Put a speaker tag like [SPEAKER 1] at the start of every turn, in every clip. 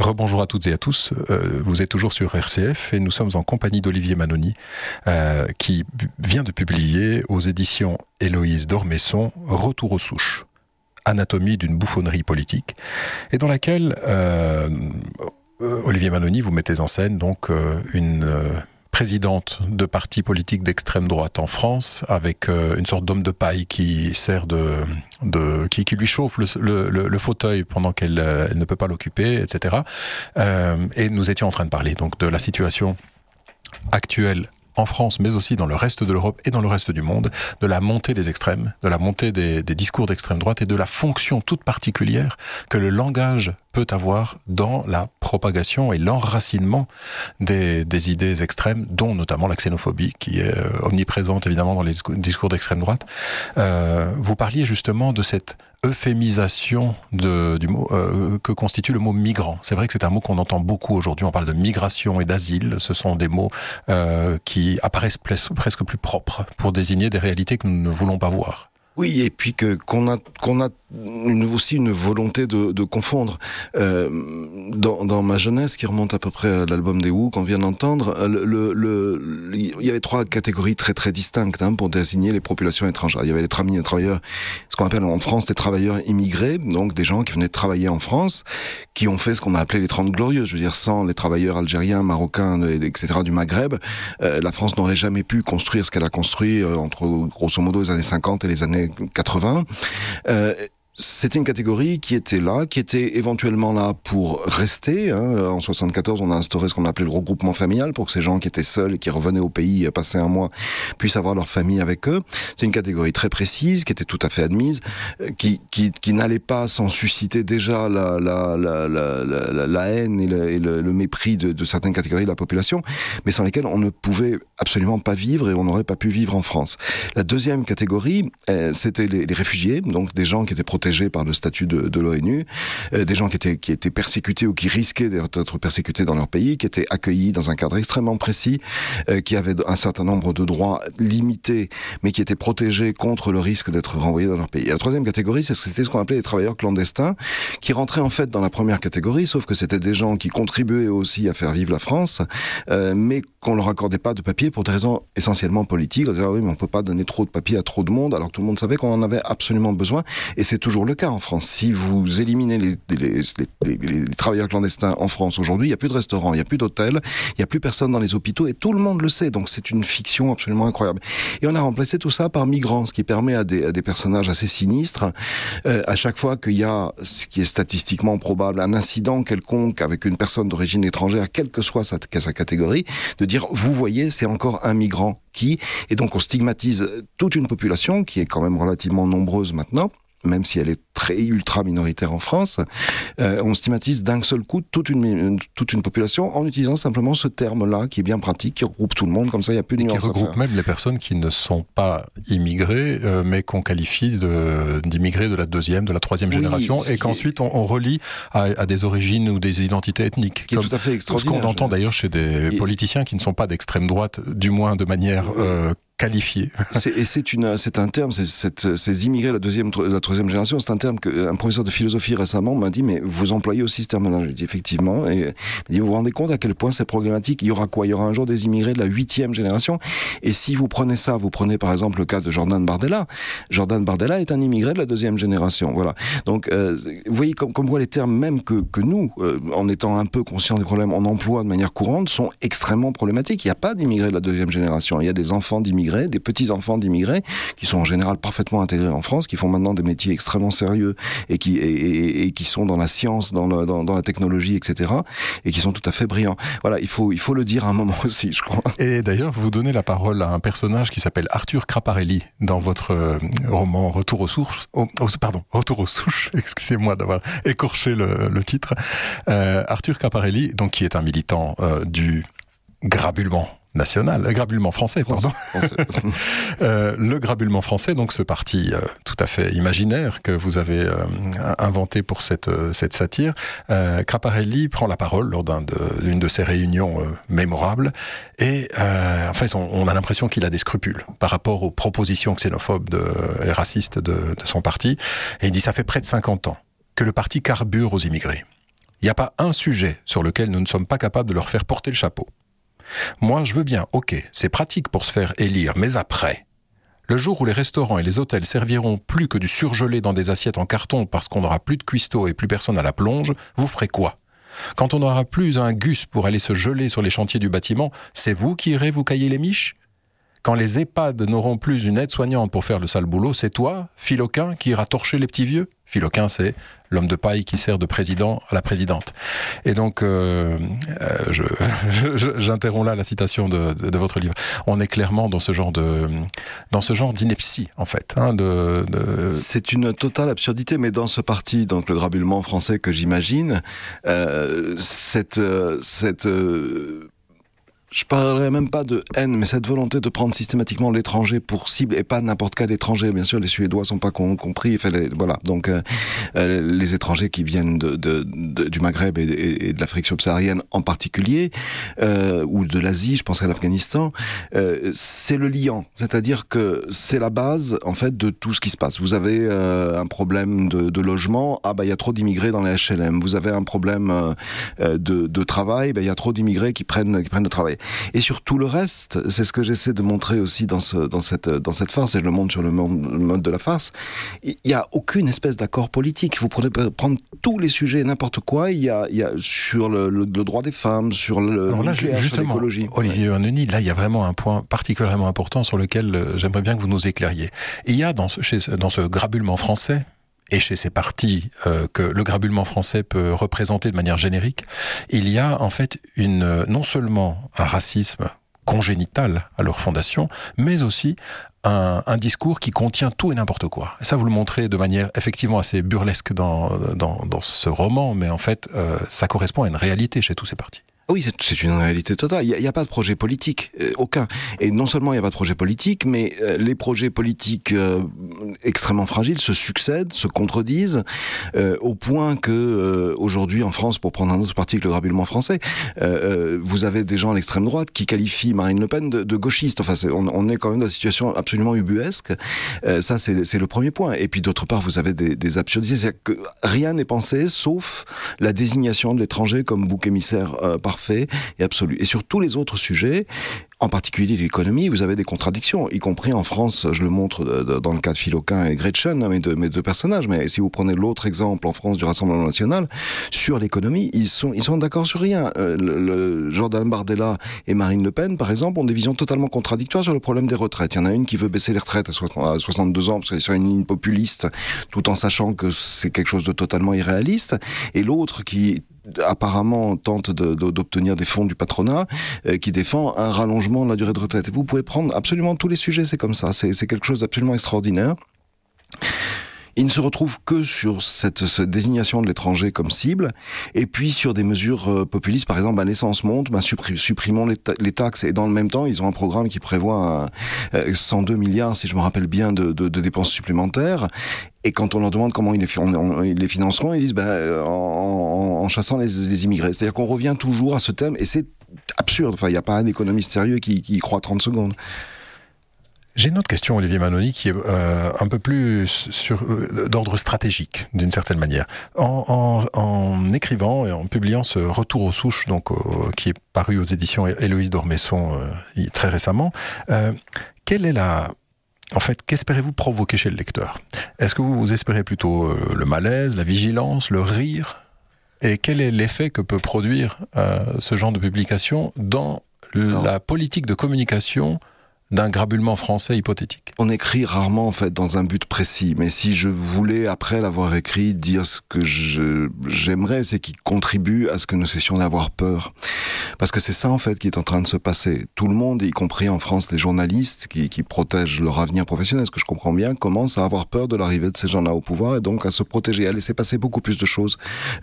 [SPEAKER 1] Rebonjour à toutes et à tous, vous êtes toujours sur RCF et nous sommes en compagnie d'Olivier Manoni qui vient de publier aux éditions Héloïse d'Ormesson « Retour aux souches, anatomie d'une bouffonnerie politique » et dans laquelle Olivier Manoni, vous mettez en scène donc une présidente de parti politique d'extrême droite en France, avec une sorte d'homme de paille qui sert qui lui chauffe le fauteuil pendant qu'elle ne peut pas l'occuper, etc. Et nous étions en train de parler donc de la situation actuelle en France, mais aussi dans le reste de l'Europe et dans le reste du monde, de la montée des extrêmes, de la montée des discours d'extrême droite et de la fonction toute particulière que le langage peut avoir dans la propagation et l'enracinement des idées extrêmes, dont notamment la xénophobie, qui est omniprésente évidemment dans les discours d'extrême droite. Vous parliez justement de cette euphémisation du mot que constitue le mot migrant. C'est vrai que c'est un mot qu'on entend beaucoup aujourd'hui. On parle de migration et d'asile. Ce sont des mots qui apparaissent presque plus propres pour désigner des réalités que nous ne voulons pas voir.
[SPEAKER 2] Oui, et puis qu'on a aussi une volonté de confondre. Dans ma jeunesse, qui remonte à peu près à l'album des Who qu'on vient d'entendre, il y avait trois catégories très très distinctes pour désigner les populations étrangères. Il y avait les travailleurs, ce qu'on appelle en France des travailleurs immigrés, donc des gens qui venaient travailler en France, qui ont fait ce qu'on a appelé les 30 glorieuses. Je veux dire, sans les travailleurs algériens, marocains, etc. du Maghreb, la France n'aurait jamais pu construire ce qu'elle a construit entre grosso modo les années 50 et les années 80. C'était une catégorie qui était là, qui était éventuellement là pour rester. En 74, on a instauré ce qu'on appelait le regroupement familial pour que ces gens qui étaient seuls et qui revenaient au pays passer un mois puissent avoir leur famille avec eux. C'est une catégorie très précise, qui était tout à fait admise, qui n'allait pas sans susciter déjà la haine et le mépris de certaines catégories de la population, mais sans lesquelles on ne pouvait absolument pas vivre et on n'aurait pas pu vivre en France. La deuxième catégorie, c'était les réfugiés, donc des gens qui étaient protégés par le statut de l'ONU, des gens qui étaient persécutés ou qui risquaient d'être persécutés dans leur pays, qui étaient accueillis dans un cadre extrêmement précis, qui avaient un certain nombre de droits limités, mais qui étaient protégés contre le risque d'être renvoyés dans leur pays. Et la troisième catégorie, c'était ce qu'on appelait les travailleurs clandestins, qui rentraient en fait dans la première catégorie, sauf que c'était des gens qui contribuaient aussi à faire vivre la France, mais qu'on leur accordait pas de papier pour des raisons essentiellement politiques. On disait, oui, mais on peut pas donner trop de papier à trop de monde, alors que tout le monde savait qu'on en avait absolument besoin, et c'est toujours le cas en France. Si vous éliminez les travailleurs clandestins en France aujourd'hui, il n'y a plus de restaurants, il n'y a plus d'hôtels, il n'y a plus personne dans les hôpitaux, et tout le monde le sait, donc c'est une fiction absolument incroyable. Et on a remplacé tout ça par migrants, ce qui permet à des personnages assez sinistres, à chaque fois qu'il y a, ce qui est statistiquement probable, un incident quelconque avec une personne d'origine étrangère, quelle que soit sa catégorie, de dire, vous voyez, c'est encore un migrant et donc on stigmatise toute une population qui est quand même relativement nombreuse maintenant, même si elle est très ultra minoritaire en France, on stigmatise d'un seul coup toute une population en utilisant simplement ce terme-là qui est bien pratique, qui regroupe tout le monde, comme ça il n'y a plus de nuance à faire.
[SPEAKER 1] Et qui regroupe même les personnes qui ne sont pas immigrées, mais qu'on qualifie d'immigrés de la deuxième, de la troisième génération, et qu'ensuite on relie à des origines ou des identités ethniques.
[SPEAKER 2] Qui est tout à fait extraordinaire.
[SPEAKER 1] Ce qu'on entend d'ailleurs chez des politiciens qui ne sont pas d'extrême droite, du moins de manière qualifié.
[SPEAKER 2] C'est un terme, ces immigrés de la troisième génération, c'est un terme qu'un professeur de philosophie récemment m'a dit, mais vous employez aussi ce terme-là. Je dis effectivement, et il dit, vous vous rendez compte à quel point c'est problématique. Il y aura quoi? Il y aura un jour des immigrés de la 8e génération. Et si vous prenez ça, vous prenez par exemple le cas de Jordan Bardella. Jordan Bardella est un immigré de la 2e génération. Voilà. Donc, vous voyez comme quoi les termes même que nous, en étant un peu conscients des problèmes, on emploie de manière courante, sont extrêmement problématiques. Il n'y a pas d'immigrés de la 2e génération. Il y a des enfants d'immigrés, des petits-enfants d'immigrés, qui sont en général parfaitement intégrés en France, qui font maintenant des métiers extrêmement sérieux et qui sont dans la science, dans la technologie, etc. et qui sont tout à fait brillants. Voilà, il faut le dire à un moment aussi, je crois.
[SPEAKER 1] Et d'ailleurs, vous donnez la parole à un personnage qui s'appelle Arthur Craparelli dans votre roman Retour aux sources. Retour aux souches, excusez-moi d'avoir écorché le titre. Arthur Craparelli, donc, qui est un militant du grabulement français, pardon. Le grabulement français, donc ce parti tout à fait imaginaire que vous avez inventé pour cette satire. Craparelli prend la parole lors d'une de ces réunions mémorables et en fait on a l'impression qu'il a des scrupules par rapport aux propositions xénophobes et racistes de son parti, et il dit, ça fait près de 50 ans que le parti carbure aux immigrés. Il n'y a pas un sujet sur lequel nous ne sommes pas capables de leur faire porter le chapeau. Moi, je veux bien, ok, c'est pratique pour se faire élire, mais après, le jour où les restaurants et les hôtels serviront plus que du surgelé dans des assiettes en carton parce qu'on n'aura plus de cuistot et plus personne à la plonge, vous ferez quoi ? Quand on n'aura plus un gus pour aller se geler sur les chantiers du bâtiment, c'est vous qui irez vous cailler les miches ? Quand les EHPAD n'auront plus une aide-soignante pour faire le sale boulot, c'est toi, Philoquin, qui ira torcher les petits vieux ? Philoquin, c'est l'homme de paille qui sert de président à la présidente. Et donc, j'interromps là la citation de votre livre. On est clairement dans ce genre d'ineptie, en fait.
[SPEAKER 2] C'est une totale absurdité, mais dans ce parti, donc le grabulement français que j'imagine, je parlerai même pas de haine, mais cette volonté de prendre systématiquement l'étranger pour cible, et pas n'importe quel étranger. Bien sûr, les Suédois sont pas compris. Voilà. Donc, les étrangers qui viennent du Maghreb et de l'Afrique subsaharienne en particulier, ou de l'Asie, je pense à l'Afghanistan, c'est le liant. C'est-à-dire que c'est la base, en fait, de tout ce qui se passe. Vous avez un problème de logement. Il y a trop d'immigrés dans les HLM. Vous avez un problème de travail. Il y a trop d'immigrés qui prennent le travail. Et sur tout le reste, c'est ce que j'essaie de montrer aussi dans cette farce, et je le montre sur le mode de la farce, il n'y a aucune espèce d'accord politique. Vous pouvez prendre tous les sujets, n'importe quoi, il y a sur le droit des femmes, sur l'écologie.
[SPEAKER 1] Olivier Vannoni, là il y a vraiment un point particulièrement important sur lequel j'aimerais bien que vous nous éclairiez. Il y a dans ce grabulement français, et chez ces partis que le grabulement français peut représenter de manière générique, il y a en fait non seulement un racisme congénital à leur fondation, mais aussi un discours qui contient tout et n'importe quoi. Et ça, vous le montrez de manière effectivement assez burlesque dans ce roman, mais en fait, ça correspond à une réalité chez tous ces partis.
[SPEAKER 2] Oui, c'est une réalité totale. Il n'y a pas de projet politique, aucun. Et non seulement il n'y a pas de projet politique, mais les projets politiques extrêmement fragiles se succèdent, se contredisent, au point que aujourd'hui en France, pour prendre un autre parti que le grabulement français, vous avez des gens à l'extrême droite qui qualifient Marine Le Pen de gauchiste. Enfin, on est quand même dans une situation absolument ubuesque. Ça, c'est le premier point. Et puis d'autre part, vous avez des absurdités. C'est-à-dire que rien n'est pensé, sauf la désignation de l'étranger comme bouc émissaire parfait et absolu. Et sur tous les autres sujets, en particulier l'économie, vous avez des contradictions, y compris en France. Je le montre dans le cas de Philoquin et Gretchen, mes deux personnages. Mais si vous prenez l'autre exemple en France du Rassemblement national, sur l'économie, ils sont d'accord sur rien. Jordan Bardella et Marine Le Pen, par exemple, ont des visions totalement contradictoires sur le problème des retraites. Il y en a une qui veut baisser les retraites à 62 ans parce qu'elle est sur une ligne populiste, tout en sachant que c'est quelque chose de totalement irréaliste. Et l'autre qui apparemment tente d'obtenir des fonds du patronat, qui défend un rallongement de la durée de retraite. Et vous pouvez prendre absolument tous les sujets, c'est comme ça. C'est quelque chose d'absolument extraordinaire. Il ne se retrouve que sur cette désignation de l'étranger comme cible, et puis sur des mesures populistes, par exemple, l'essence monte, supprimons les taxes, et dans le même temps, ils ont un programme qui prévoit 102 milliards, si je me rappelle bien, de dépenses supplémentaires. Et quand on leur demande comment ils les financeront, ils disent en chassant les immigrés. C'est-à-dire qu'on revient toujours à ce thème, et c'est absurde. Enfin, il n'y a pas un économiste sérieux qui y croit 30 secondes.
[SPEAKER 1] J'ai une autre question, Olivier Vannoni, qui est un peu plus d'ordre stratégique, d'une certaine manière. En écrivant et en publiant ce Retour aux souches, donc qui est paru aux éditions Héloïse d'Ormesson très récemment, qu'espérez-vous provoquer chez le lecteur ? Est-ce que vous espérez plutôt le malaise, la vigilance, le rire ? Et quel est l'effet que peut produire ce genre de publication dans la politique de communication d'un grabulement français hypothétique?
[SPEAKER 2] On écrit rarement, en fait, dans un but précis. Mais si je voulais, après l'avoir écrit, dire ce que j'aimerais, c'est qu'il contribue à ce que nous cessions d'avoir peur. Parce que c'est ça, en fait, qui est en train de se passer. Tout le monde, y compris en France, les journalistes qui protègent leur avenir professionnel, ce que je comprends bien, commencent à avoir peur de l'arrivée de ces gens-là au pouvoir et donc à se protéger, à laisser passer beaucoup plus de choses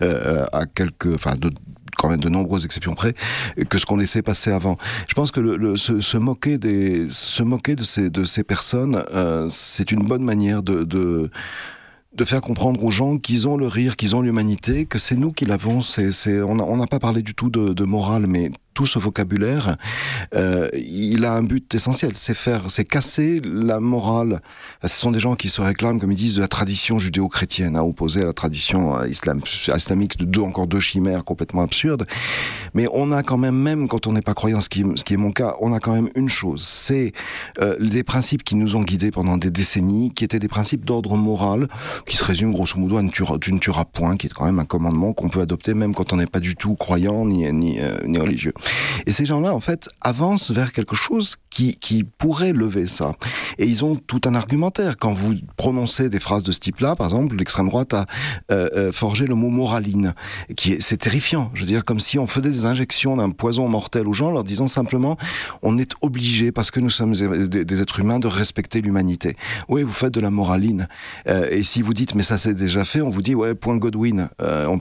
[SPEAKER 2] quand même de nombreuses exceptions près, que ce qu'on laissait passer avant. Je pense que se moquer de ces personnes, c'est une bonne manière de faire comprendre aux gens qu'ils ont le rire, qu'ils ont l'humanité, que c'est nous qui l'avons. On n'a pas parlé du tout de morale, mais tout ce vocabulaire, il a un but essentiel, c'est casser la morale. Ce sont des gens qui se réclament, comme ils disent, de la tradition judéo-chrétienne, opposée à la tradition islamique, encore deux chimères complètement absurdes. Mais on a quand même quand on n'est pas croyant, ce qui est mon cas, on a quand même une chose, c'est des principes qui nous ont guidés pendant des décennies, qui étaient des principes d'ordre moral, qui se résument grosso modo à tu ne tueras point, qui est quand même un commandement qu'on peut adopter même quand on n'est pas du tout croyant ni religieux. Et ces gens-là, en fait, avancent vers quelque chose qui pourrait lever ça. Et ils ont tout un argumentaire. Quand vous prononcez des phrases de ce type-là, par exemple, l'extrême droite a forgé le mot moraline, c'est terrifiant. Je veux dire, comme si on faisait des injections d'un poison mortel aux gens, leur disant simplement, on est obligé, parce que nous sommes des êtres humains, de respecter l'humanité. Oui, vous faites de la moraline. Et si vous dites, mais ça c'est déjà fait, on vous dit, ouais, point Godwin.